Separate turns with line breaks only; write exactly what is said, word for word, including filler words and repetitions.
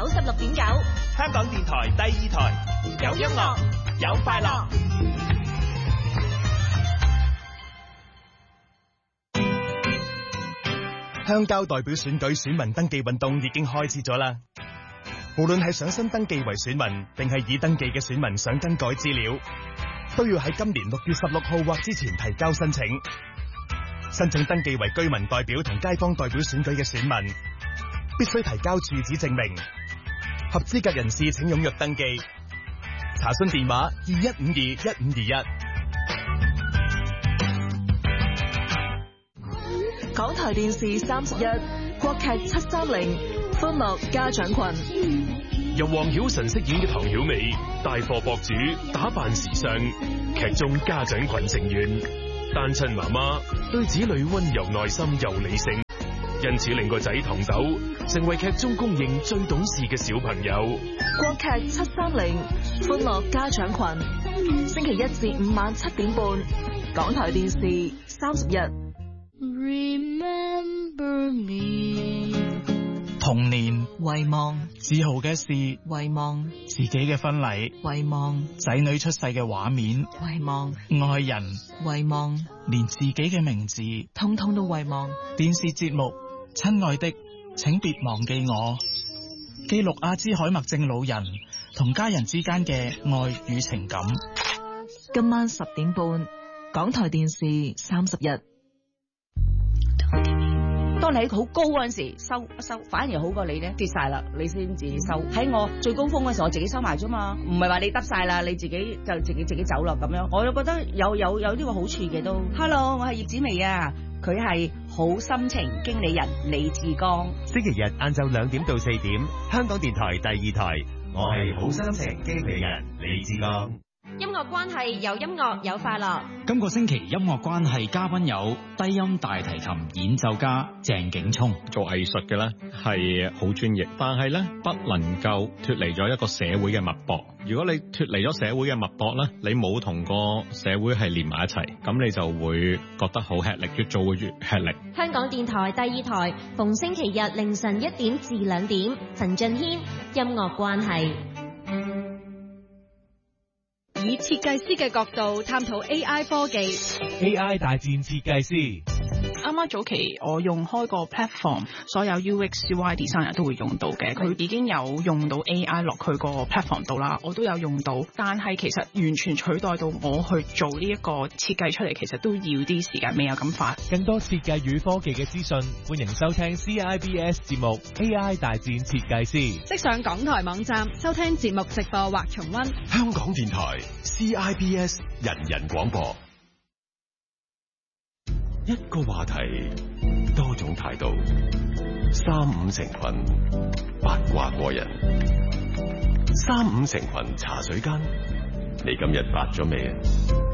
九十六點九，
香港電台第二台，有音樂，有快樂。
鄉郊代表選舉選民登記運動已經開始咗啦。無論係想新登記為選民，定係已登記嘅選民想更改資料，都要喺今年六月十六號或之前提交申請。申請登記為居民代表同街坊代表選舉嘅選民，必須提交住址證明。合資格人士請踴躍登記。查詢電話二一五二一五二一。
港台電視三十一，國劇七三零，歡樂家長群。
由黃曉晨飾演嘅唐曉美，帶貨博主，打扮時尚。劇中家長群成員，單親媽媽對子女溫柔耐心又理性，因此令個仔唐豆成為劇中公認最懂事嘅小朋友。
國劇七三零，歡樂家長群，星期一至五晚七點半，港台電視三十一。
Remember me，
童年
遺忘，
自豪嘅事
遺忘，
自己嘅婚禮
遺忘，
仔女出世嘅畫面
遺忘，
愛人
遺忘，
連自己嘅名字
通通都遺忘。
電視節目《親愛的，請別忘記我》，記錄阿茲海默症老人同家人之間嘅愛與情感。
今晚十點半，港台電視三十一。
當你喺好高嗰陣時收一收，反而好過你咧跌晒啦，你先自己收。喺我最高峰嗰時候，我自己收埋啫嘛，唔係話你得晒啦，你自己就自己自己走啦咁樣。我就覺得有有有呢個好處嘅都。Hello， 我係葉子薇啊，佢係好心情經理人李志剛。
星期日晏晝兩點到四點，香港電台第二台，我係好心情經理人李志剛。
音樂關係，有音樂有快樂。
今個星期音樂關係嘉賓有低音大提琴演奏家鄭景聰。
做藝術嘅咧係好專業，但係咧不能夠脫離咗一個社會嘅脈搏。如果你脫離咗社會嘅脈搏咧，你冇同個社會係連埋一齊，咁你就會覺得好吃力，越做會越吃力。
香港電台第二台，逢星期日凌晨一點至兩點，陳俊軒音樂關係。
以設計師嘅角度探討 A I 科技
，A I 大戰設計師。
啱啱早期我用開個 platform， 所有 U X U I designer 都會用到嘅。佢已經有用到 A I 落佢個 platform 度啦，我都有用到。但係其實完全取代到我去做呢一個設計出嚟，其實都要啲時間，未有咁快。
更多設計與科技嘅資訊，歡迎收聽 C I B S 節目 A I 大戰設計師。
即上港台網站收聽節目直播或重溫。
香港電台 C I B S 人人廣播。一個話題，多種態度，三五成群，八卦過人。三五成群茶水間，你今日八咗未啊？